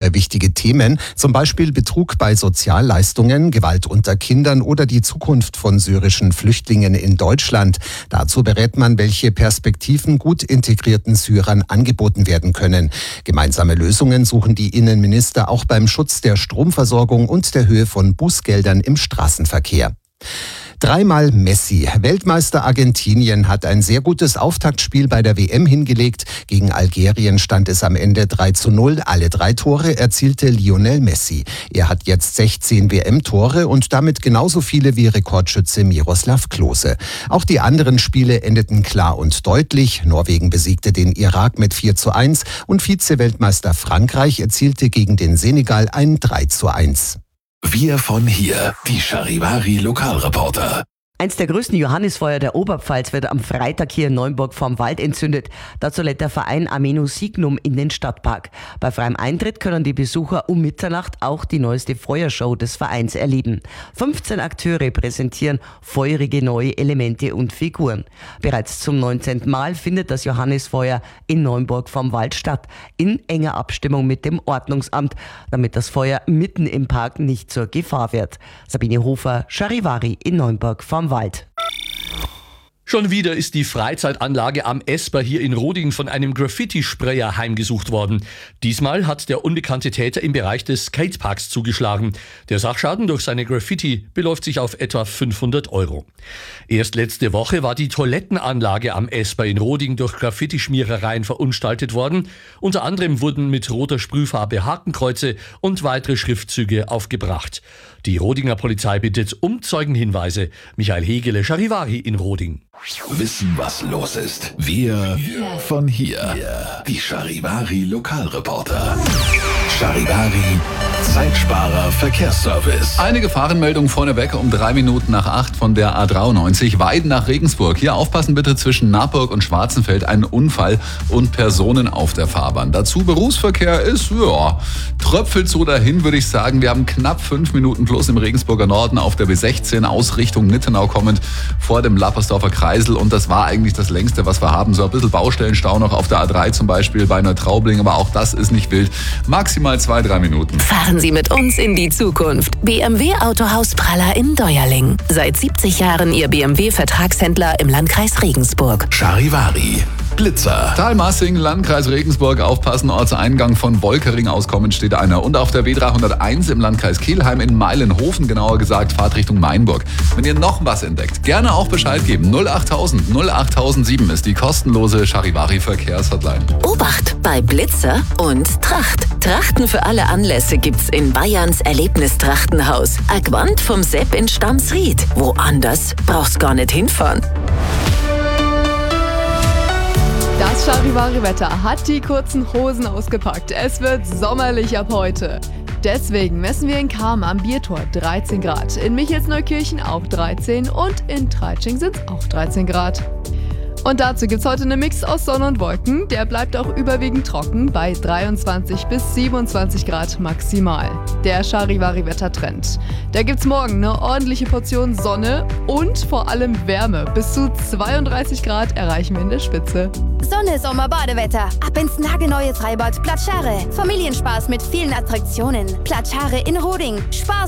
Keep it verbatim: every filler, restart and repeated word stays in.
andere wichtige Themen, zum Beispiel Betrug bei Sozialleistungen, Gewalt unter Kindern oder die Zukunft von syrischen Flüchtlingen in Deutschland. Dazu berät man, welche Perspektiven gut integrierten Syrern angeboten werden können. Gemeinsame Lösungen suchen die Innenminister auch beim Schutz der Stromversorgung und der Höhe von Bußgeldern im Straßenverkehr. Dreimal Messi. Weltmeister Argentinien hat ein sehr gutes Auftaktspiel bei der W M hingelegt. Gegen Algerien stand es am Ende drei zu null. Alle drei Tore erzielte Lionel Messi. Er hat jetzt sechzehn W M-Tore und damit genauso viele wie Rekordschütze Miroslav Klose. Auch die anderen Spiele endeten klar und deutlich. Norwegen besiegte den Irak mit vier zu eins und Vize-Weltmeister Frankreich erzielte gegen den Senegal ein drei zu eins. Wir von hier, die Charivari Lokalreporter. Eins der größten Johannisfeuer der Oberpfalz wird am Freitag hier in Neuenburg vorm Wald entzündet. Dazu lädt der Verein Ameno Signum in den Stadtpark. Bei freiem Eintritt können die Besucher um Mitternacht auch die neueste Feuershow des Vereins erleben. fünfzehn Akteure präsentieren feurige neue Elemente und Figuren. Bereits zum neunzehnten Mal findet das Johannisfeuer in Neuenburg vorm Wald statt, in enger Abstimmung mit dem Ordnungsamt, damit das Feuer mitten im Park nicht zur Gefahr wird. Sabine Hofer, Charivari in Neuenburg vorm Wald. Schon wieder ist die Freizeitanlage am Esper hier in Roding von einem Graffiti-Sprayer heimgesucht worden. Diesmal hat der unbekannte Täter im Bereich des Skateparks zugeschlagen. Der Sachschaden durch seine Graffiti beläuft sich auf etwa fünfhundert Euro. Erst letzte Woche war die Toilettenanlage am Esper in Roding durch Graffiti-Schmierereien verunstaltet worden. Unter anderem wurden mit roter Sprühfarbe Hakenkreuze und weitere Schriftzüge aufgebracht. Die Rodinger Polizei bittet um Zeugenhinweise. Michael Hegele, Charivari in Roding. Wissen, was los ist. Wir von hier. Die Charivari Lokalreporter. Charivari Zeitsparer Verkehrsservice. Eine Gefahrenmeldung vorneweg um drei Minuten nach acht von der A dreiundneunzig Weiden nach Regensburg. Hier aufpassen bitte, zwischen Naburg und Schwarzenfeld ein Unfall und Personen auf der Fahrbahn. Dazu Berufsverkehr ist, ja, tröpfelt so dahin, würde ich sagen. Wir haben knapp fünf Minuten plus im Regensburger Norden auf der B sechzehn aus Richtung Nittenau kommend vor dem Lappersdorfer Kreisel. Und das war eigentlich das längste, was wir haben. So ein bisschen Baustellenstau noch auf der A drei zum Beispiel bei Neutraubling, aber auch das ist nicht wild. Maximal zwei, drei Minuten. Fahren Sie mit uns in die Zukunft. B M W Autohaus Praller in Deuerling. Seit siebzig Jahren Ihr B M W-Vertragshändler im Landkreis Regensburg. Charivari Blitzer. Thalmassing, Landkreis Regensburg, aufpassen, Ortseingang von Wolkering auskommen steht einer. Und auf der B dreihunderteins im Landkreis Kelheim in Meilenhofen, genauer gesagt, Fahrt Richtung Mainburg. Wenn ihr noch was entdeckt, gerne auch Bescheid geben. null achttausend null achttausendsieben ist die kostenlose Charivari Verkehrshotline. Obacht bei Blitzer und Tracht. Trachten für alle Anlässe gibt's in Bayerns Erlebnistrachtenhaus. Agwand vom Sepp in Stamsried. Woanders brauchst gar nicht hinfahren. Das Charivari-Wetter hat die kurzen Hosen ausgepackt. Es wird sommerlich ab heute. Deswegen messen wir in Cham am Biertor dreizehn Grad, in Michelsneukirchen auch dreizehn und in Treitsching sind es auch dreizehn Grad. Und dazu gibt's heute einen Mix aus Sonne und Wolken. Der bleibt auch überwiegend trocken bei dreiundzwanzig bis siebenundzwanzig Grad maximal. Der Charivari-Wettertrend. Da gibt's morgen eine ordentliche Portion Sonne und vor allem Wärme. Bis zu zweiunddreißig Grad erreichen wir in der Spitze. Sonne, Sommer, Badewetter. Ab ins nagelneue Freibad Platschare. Familienspaß mit vielen Attraktionen. Platschare in Roding. Spaß